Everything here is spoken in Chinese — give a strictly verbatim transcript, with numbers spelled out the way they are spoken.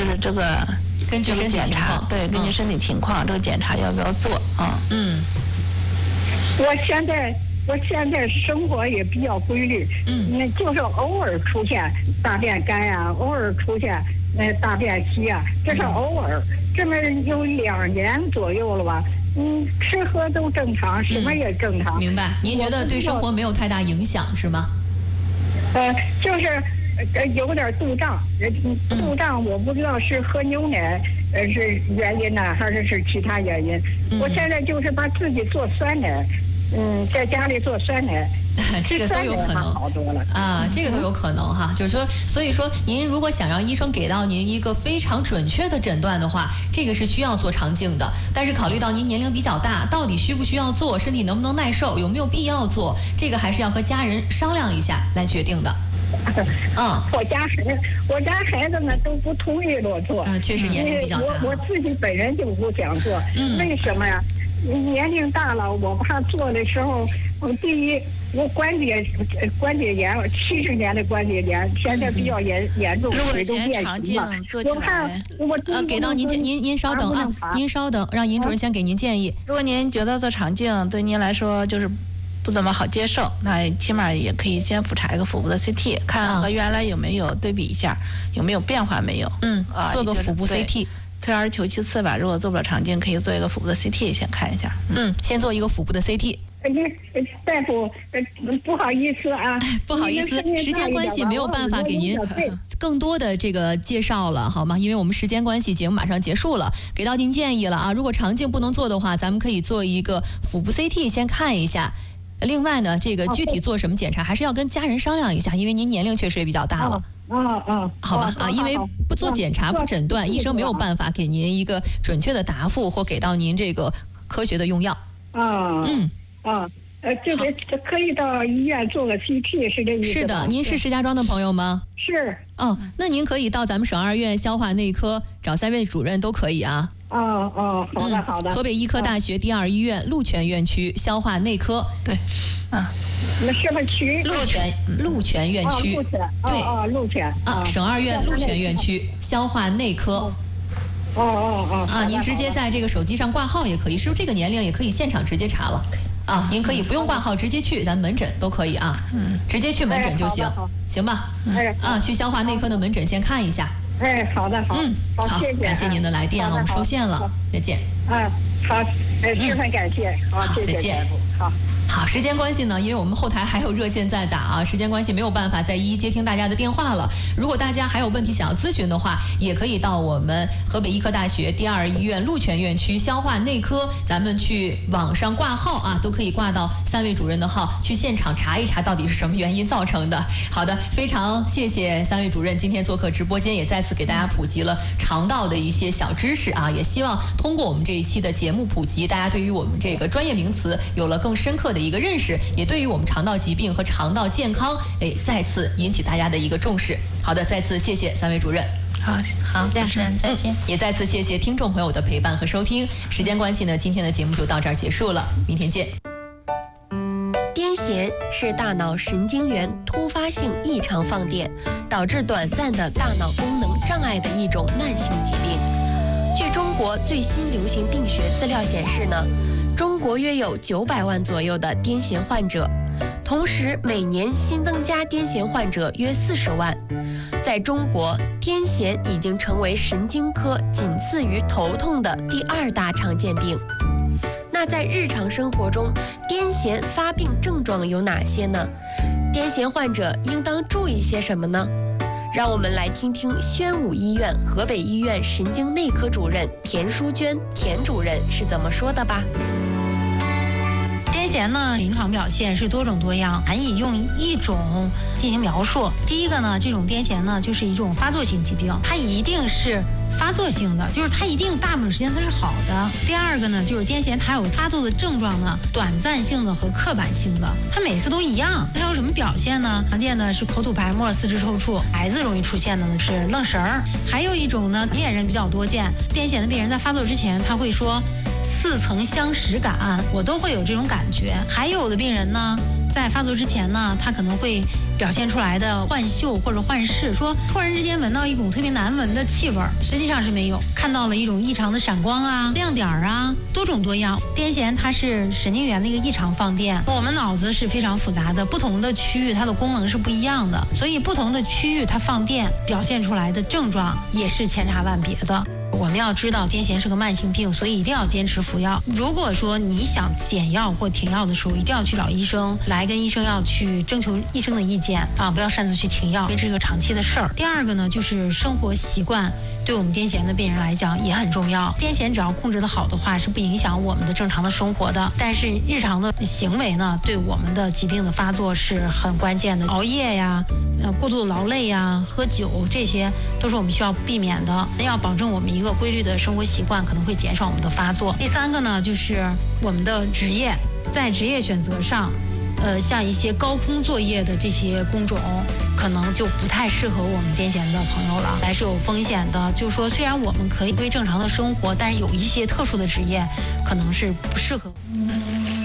就是这个根据身体情况， 对，根据身体情况，这个检查要不要做啊？ 嗯， 我现在我现在生活也比较规律， 嗯， 那就是偶尔出现大便干啊，偶尔出现那大便稀啊，这是偶尔。这么有两年左右了吧？嗯，吃喝都正常，什么也正常。 嗯、明白？您觉得对生活没有太大影响是吗？ 呃，就是呃有点肚胀，肚胀我不知道是喝牛奶呃是原因呢，还是是其他原因。 嗯、 我现在就是把自己做酸奶，嗯，在家里做酸奶。 这个都有可能啊，这个都有可能哈。就是说，所以说，您如果想让医生给到您一个非常准确的诊断的话，这个是需要做肠镜的。但是考虑到您年龄比较大，到底需不需要做，身体能不能耐受，有没有必要做，这个还是要和家人商量一下来决定的。嗯， 我家孩我家孩子们都不同意我做。 嗯，确实年龄比较大。 我我自己本人就不想做， 嗯， 为什么呀？年龄大了，我怕做的时候，第一。我关节关节炎，七十年的关节炎，现在比较严严重，水都变形了。我怕我呃，给到您您您稍等啊，您稍等，让尹主任先给您建议。 如果您觉得做肠镜对您来说就是不怎么好接受，那起码也可以先复查一个腹部的 C T， 看和原来有没有对比一下，有没有变化没有。 嗯，啊，做个腹部 C T。 退而求其次吧，如果做不了肠镜，可以做一个腹部的 C T 先看一下。 嗯，先做一个腹部的 C T。 大夫，不好意思啊， 不好意思，时间关系没有办法给您更多的这个介绍了，好吗？因为我们时间关系，节目马上结束了，给到您建议了啊。如果肠镜不能做的话，咱们可以做一个腹部 C T 先看一下。另外呢，这个具体做什么检查，还是要跟家人商量一下，因为您年龄确实也比较大了。 嗯嗯， 好吧啊，因为不做检查、不诊断，医生没有办法给您一个准确的答复或给到您这个科学的用药。 啊， 嗯啊，呃，这个可以到医院做个 C T， 是这意思？ 是的，您是石家庄的朋友吗？ 是。 哦，那您可以到咱们省二院消化内科找三位主任都可以啊。 哦哦，好的好的。 河北医科大学第二医院鹿泉院区消化内科。 对，啊， 那什么区？ 鹿泉鹿泉院区。 鹿泉。 对， 哦鹿泉。 啊，省二院鹿泉院区消化内科。 哦哦哦。 啊，您直接在这个手机上挂号也可以，是不是这个年龄也可以现场直接查了？啊，您可以不用挂号，直接去咱们门诊都可以啊。嗯，直接去门诊就行，行吧？ 哎， 啊，去消化内科的门诊先看一下。 哎，好的，好， 嗯， 好，谢谢， 感谢您的来电，我们收线了，再见。 嗯，好，哎，十分感谢，好，谢谢， 再见， 好。 好，时间关系呢，因为我们后台还有热线在打啊，时间关系没有办法再一一接听大家的电话了。如果大家还有问题想要咨询的话，也可以到我们河北医科大学第二医院鹿泉院区消化内科，咱们去网上挂号啊，都可以挂到三位主任的号，去现场查一查到底是什么原因造成的。好的，非常谢谢三位主任今天做客直播间，也再次给大家普及了肠道的一些小知识啊，也希望通过我们这一期的节目普及，大家对于我们这个专业名词有了更深刻的一个认识，也对于我们肠道疾病和肠道健康，哎，再次引起大家的一个重视。好的，再次谢谢三位主任。 好，好，主持人再见、嗯。 也再次谢谢听众朋友的陪伴和收听。时间关系呢，今天的节目就到这儿结束了，明天见。 癫痫是大脑神经元突发性异常放电，导致短暂的大脑功能障碍的一种慢性疾病。据中国最新流行病学资料显示呢，中国约有九百万左右的癫痫患者，同时每年新增加癫痫患者约四十万。在中国，癫痫已经成为神经科仅次于头痛的第二大常见病。那在日常生活中，癫痫发病症状有哪些呢？癫痫患者应当注意些什么呢？让我们来听听宣武医院河北医院神经内科主任田淑娟田主任是怎么说的吧。 癫痫呢，临床表现是多种多样，难以用一种进行描述。第一个呢，这种癫痫呢，就是一种发作性疾病，它一定是发作性的，就是它一定大部分时间它是好的。第二个呢，就是癫痫它有发作的症状呢，短暂性的和刻板性的，它每次都一样。它有什么表现呢？常见的是口吐白沫、四肢抽搐，孩子容易出现的呢是愣神儿。还有一种呢，恋人比较多见，癫痫的病人在发作之前他会说似曾相识感，我都会有这种感觉。还有的病人呢， 在发作之前呢，它可能会表现出来的幻嗅或者幻视，说突然之间闻到一股特别难闻的气味，实际上是没有，看到了一种异常的闪光啊、亮点啊，多种多样。癫痫它是神经元的一个异常放电，我们脑子是非常复杂的，不同的区域它的功能是不一样的，所以不同的区域它放电表现出来的症状也是千差万别的。我们要知道癫痫是个慢性病，所以一定要坚持服药。如果说你想减药或停药的时候，一定要去找医生，来跟医生要去征求医生的意见啊，不要擅自去停药，因为这是个长期的事儿。第二个呢，就是生活习惯对我们癫痫的病人来讲也很重要。癫痫只要控制得好的话，是不影响我们的正常的生活的。但是日常的行为呢，对我们的疾病的发作是很关键的。熬夜呀，呃，过度的劳累呀，喝酒，这些都是我们需要避免的。要保证我们一个规律的生活习惯，可能会减少我们的发作。第三个呢，就是我们的职业，在职业选择上，呃，像一些高空作业的这些工种，可能就不太适合我们癫痫的朋友了，还是有风险的。就是说，虽然我们可以归正常的生活，但是有一些特殊的职业，可能是不适合。